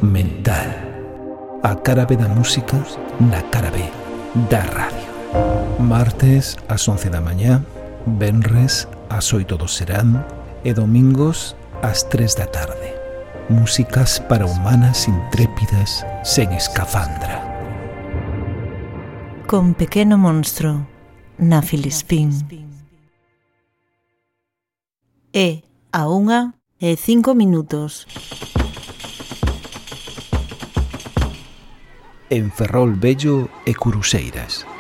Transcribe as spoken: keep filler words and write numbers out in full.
mental. A cara B da música na cara B da radio. Martes ás once da mañá, venres ás oito do serán e domingos ás tres da tarde. Músicas para humanas intrépidas sen escafandra. Con Pequeno Monstro na Filispín. E a unha e cinco minutos. En Ferrol Vello e Curuseiras.